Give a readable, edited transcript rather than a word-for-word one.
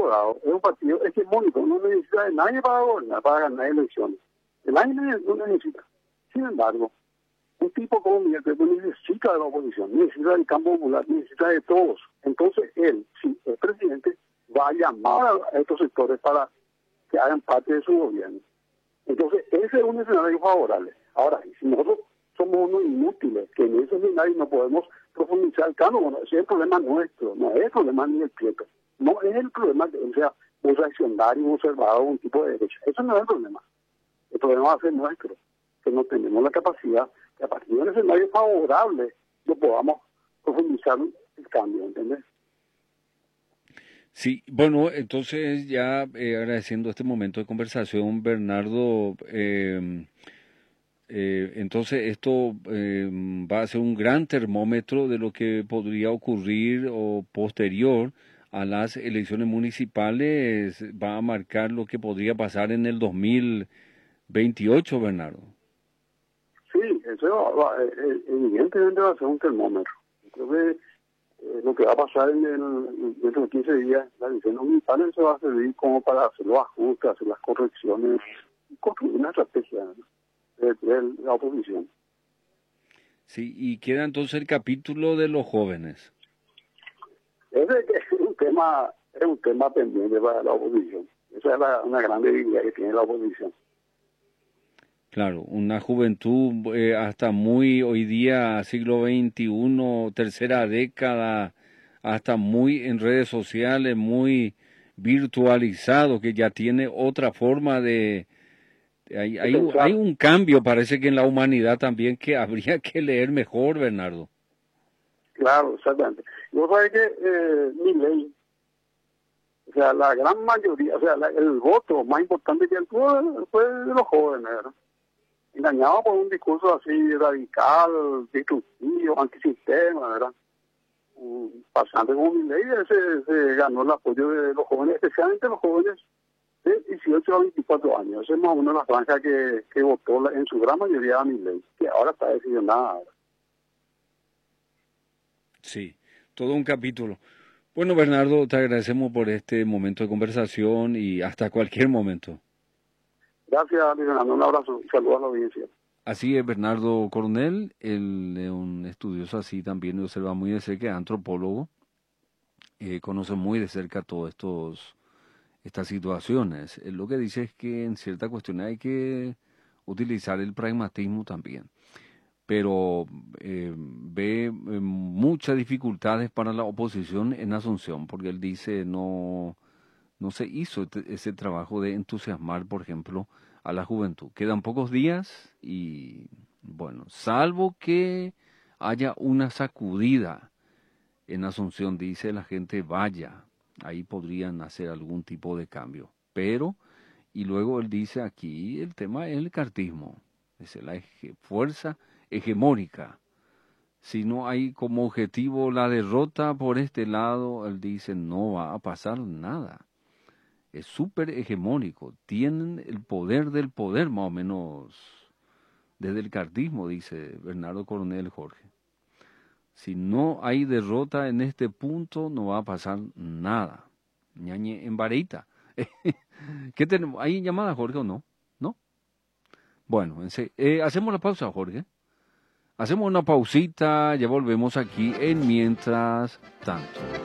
Colorado es un partido hegemónico, no necesita de nadie para gobernar, para ganar elecciones. Nadie no necesita. Sin embargo, un tipo como Miguel Pepe necesita de la oposición, necesita del campo popular, necesita de todos. Entonces él, si es presidente, va a llamar a estos sectores para que hagan parte de su gobierno. Entonces ese es un escenario favorable. Ahora, si nosotros somos unos inútiles, que en ese escenario no podemos profundizar el cambio, bueno, ese es el problema nuestro, no es el problema ni del Prieto, no es el problema que él sea un reaccionario, un conservador, un tipo de derecha. Eso no es el problema. El problema va a ser nuestro, que no tenemos la capacidad que a partir de un escenario favorable no podamos profundizar el cambio, ¿entendés? Sí, bueno, entonces ya agradeciendo este momento de conversación, Bernardo, entonces esto va a ser un gran termómetro de lo que podría ocurrir o posterior a las elecciones municipales, va a marcar lo que podría pasar en el 2028, Bernardo. Sí, eso evidentemente va a ser un termómetro. Creo que lo que va a pasar dentro de 15 días, las elecciones municipales, se va a servir como para hacer los ajustes, hacer las correcciones y construir una estrategia, ¿no?, de la oposición. Sí, y queda entonces el capítulo de los jóvenes. Ese es un tema pendiente para la oposición. Esa es una gran debilidad que tiene la oposición. Claro, una juventud hasta muy hoy día, siglo XXI, tercera década, hasta muy en redes sociales, muy virtualizado, que ya tiene otra forma de... Hay un cambio, parece que en la humanidad también, que habría que leer mejor, Bernardo. Claro, exactamente. Y vos sabés que Milei, o sea, la gran mayoría, o sea, el voto más importante que él tuvo fue de los jóvenes, ¿verdad? Engañado por un discurso así radical, destructivo, antisistema, ¿verdad? Un pasante como Milei se ganó el apoyo de los jóvenes, especialmente los jóvenes de 18 a 24 años. Esa es más o menos la franja que votó en su gran mayoría a Milei, que ahora está decisionada. Sí, todo un capítulo. Bueno, Bernardo, te agradecemos por este momento de conversación y hasta cualquier momento. Gracias, Fernando. Un abrazo y saludos a la audiencia. Así es, Bernardo Coronel, él es un estudioso así también, observa muy de cerca, antropólogo, conoce muy de cerca todas estas situaciones. Él lo que dice es que en cierta cuestión hay que utilizar el pragmatismo también, pero ve muchas dificultades para la oposición en Asunción, porque él dice no se hizo ese trabajo de entusiasmar, por ejemplo, a la juventud. Quedan pocos días y, bueno, salvo que haya una sacudida en Asunción, dice la gente, vaya, ahí podrían hacer algún tipo de cambio. Pero, y luego él dice aquí, el tema es el cartismo, es la fuerza hegemónica. Si no hay como objetivo la derrota por este lado, él dice, no va a pasar nada. Es súper hegemónico, tienen el poder del poder, más o menos, desde el cartismo, dice Bernardo Coronel Jorge. Si no hay derrota en este punto, no va a pasar nada. Ñañe en varita. ¿Qué tenemos? ¿Hay llamada, Jorge, o no? ¿No? Bueno, hacemos la pausa, Jorge. Hacemos una pausita, ya volvemos aquí en Mientras Tanto.